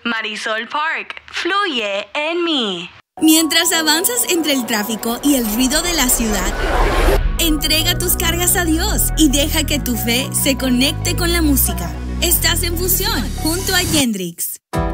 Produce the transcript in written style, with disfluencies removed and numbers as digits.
Marisol Park, fluye en mí. Mientras avanzas entre el tráfico y el ruido de la ciudad, entrega tus cargas a Dios y deja que tu fe se conecte con la música. Estás en Fusión junto a Gendrix.